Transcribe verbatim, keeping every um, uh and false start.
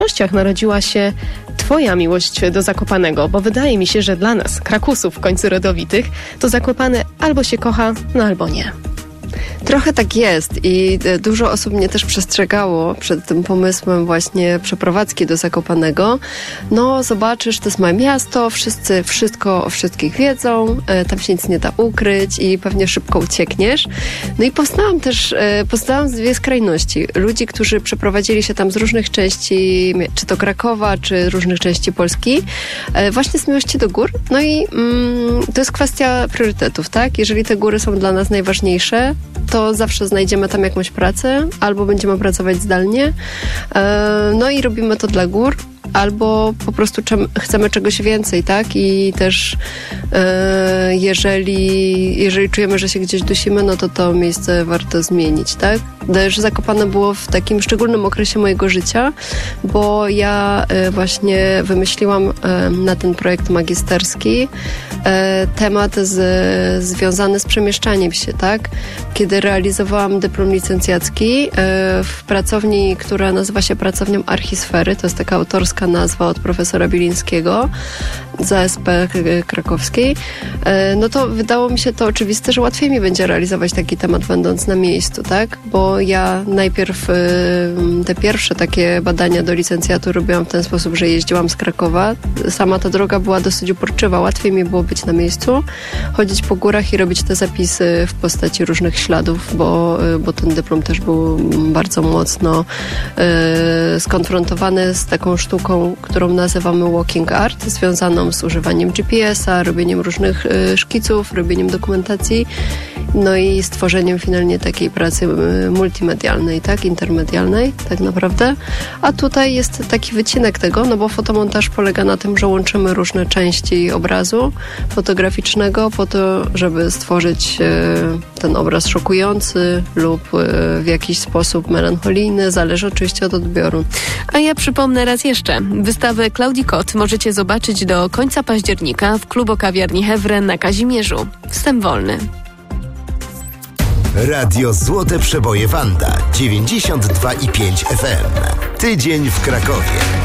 narodziła się Twoja miłość do Zakopanego, bo wydaje mi się, że dla nas, Krakusów w końcu rodowitych, to Zakopane albo się kocha, no albo nie. Trochę tak jest i dużo osób mnie też przestrzegało przed tym pomysłem właśnie przeprowadzki do Zakopanego. No zobaczysz, to jest małe miasto, wszyscy wszystko o wszystkich wiedzą, tam się nic nie da ukryć i pewnie szybko uciekniesz. No i poznałam też, poznałam dwie skrajności. Ludzi, którzy przeprowadzili się tam z różnych części, czy to Krakowa, czy różnych części Polski, właśnie z miłości do gór. No i mm, to jest kwestia priorytetów, tak? Jeżeli te góry są dla nas najważniejsze, to zawsze znajdziemy tam jakąś pracę, albo będziemy pracować zdalnie. No i robimy to dla gór, albo po prostu czem, chcemy czegoś więcej, tak? I też e, jeżeli, jeżeli czujemy, że się gdzieś dusimy, no to to miejsce warto zmienić, tak? Też Zakopane było w takim szczególnym okresie mojego życia, bo ja e, właśnie wymyśliłam e, na ten projekt magisterski e, temat z, związany z przemieszczaniem się, tak? Kiedy realizowałam dyplom licencjacki e, w pracowni, która nazywa się Pracownią Archisfery, to jest taka autorska nazwa od profesora Bilińskiego z A S P krakowskiej, no to wydało mi się to oczywiste, że łatwiej mi będzie realizować taki temat będąc na miejscu, tak? Bo ja najpierw te pierwsze takie badania do licencjatu robiłam w ten sposób, że jeździłam z Krakowa. Sama ta droga była dosyć uporczywa. Łatwiej mi było być na miejscu, chodzić po górach i robić te zapisy w postaci różnych śladów, bo, bo ten dyplom też był bardzo mocno e, skonfrontowany z taką sztuką, którą nazywamy walking art, związaną z używaniem G P S a, robieniem różnych y, szkiców, robieniem dokumentacji, no i stworzeniem finalnie takiej pracy y, multimedialnej, tak, intermedialnej, tak naprawdę. A tutaj jest taki wycinek tego, no bo fotomontaż polega na tym, że łączymy różne części obrazu fotograficznego po to, żeby stworzyć y, ten obraz szokujący lub y, w jakiś sposób melancholijny, zależy oczywiście od odbioru. A ja przypomnę raz jeszcze, wystawę Claudii Kot możecie zobaczyć do końca października w Klubo-Kawiarni Hewren na Kazimierzu. Wstęp wolny. Radio Złote Przeboje Wanda dziewięćdziesiąt dwa i pięć F M. Tydzień w Krakowie.